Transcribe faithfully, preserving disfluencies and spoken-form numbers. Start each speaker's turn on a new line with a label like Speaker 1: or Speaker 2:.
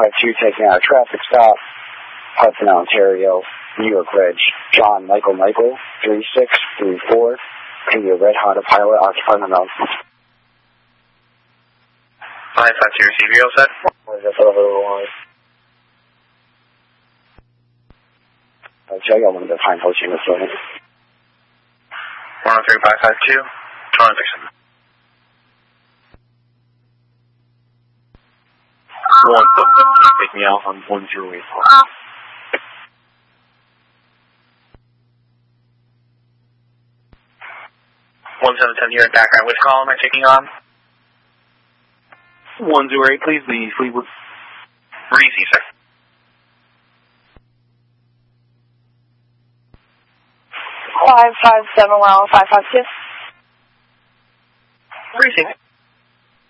Speaker 1: five two taking out a traffic stop, Hudson, Ontario, New York Reg, John Michael Michael, three six three four, to your Red Honda Pilot, occupied the mountain.
Speaker 2: five five two, receive you all set?
Speaker 1: That's a little long. 交由我们的探头前的责任。
Speaker 2: one oh three five five two, Toronto Dixon.
Speaker 3: One, take me out on one zero eight four.
Speaker 2: one seven seven here at background. Which call am I taking on?
Speaker 3: one zero eight, please, the Fleetwood.
Speaker 2: Reezy, sir.
Speaker 4: five five seven one five five two.
Speaker 2: Reezy.